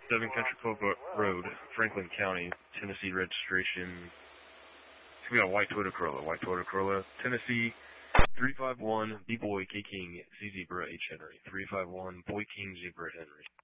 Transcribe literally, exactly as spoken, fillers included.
seven Country Club Road, Franklin County, Tennessee registration. It's going to be a white Toyota Corolla. White Toyota Corolla, Tennessee, three five one B Boy K King C Zebra H Henry. three five one Boy King Zebra Henry.